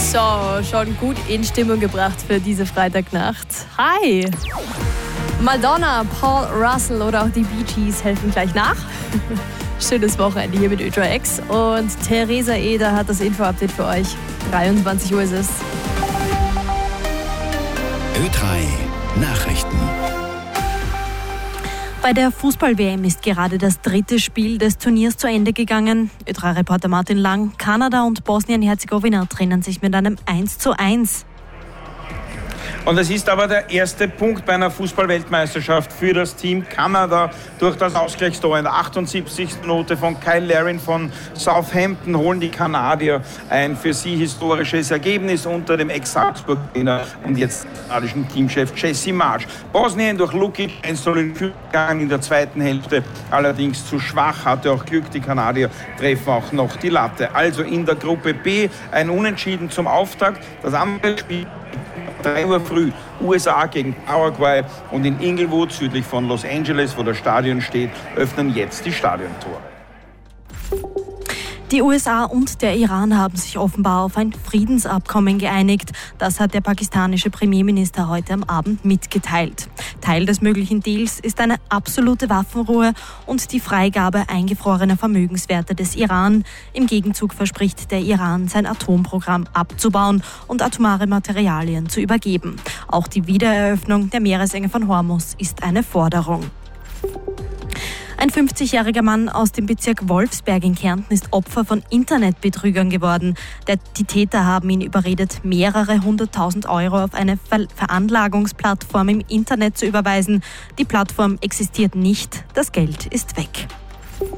So, schon gut in Stimmung gebracht für diese Freitagnacht. Hi! Madonna, Paul Russell oder auch die Bee Gees helfen gleich nach. Schönes Wochenende hier mit Ö3X. Und Theresa Eder hat das Info-Update für euch. 23 Uhr ist es. Ö3 Nachrichten. Bei der Fußball-WM ist gerade das dritte Spiel des Turniers zu Ende gegangen. Ö3-Reporter Martin Lang: Kanada und Bosnien-Herzegowina trennen sich mit einem 1:1. Und es ist aber der erste Punkt bei einer Fußball-Weltmeisterschaft für das Team Kanada. Durch das Ausgleichstor in der 78. Minute von Kyle Larin von Southampton holen die Kanadier ein für sie historisches Ergebnis unter dem Ex-Salzburg-Trainer und jetzt kanadischen Teamchef Jesse Marsch. Bosnien durch Lukic 1:0 in Führung gegangen in der zweiten Hälfte, allerdings zu schwach, hatte auch Glück, die Kanadier treffen auch noch die Latte. Also in der Gruppe B ein Unentschieden zum Auftakt. Das andere Spiel 3 Uhr früh, USA gegen Paraguay, und in Inglewood, südlich von Los Angeles, wo das Stadion steht, öffnen jetzt die Stadiontore. Die USA und der Iran haben sich offenbar auf ein Friedensabkommen geeinigt. Das hat der pakistanische Premierminister heute am Abend mitgeteilt. Teil des möglichen Deals ist eine absolute Waffenruhe und die Freigabe eingefrorener Vermögenswerte des Iran. Im Gegenzug verspricht der Iran, sein Atomprogramm abzubauen und atomare Materialien zu übergeben. Auch die Wiedereröffnung der Meeresenge von Hormuz ist eine Forderung. Ein 50-jähriger Mann aus dem Bezirk Wolfsberg in Kärnten ist Opfer von Internetbetrügern geworden. Die Täter haben ihn überredet, mehrere 100.000 Euro auf eine Veranlagungsplattform im Internet zu überweisen. Die Plattform existiert nicht, das Geld ist weg.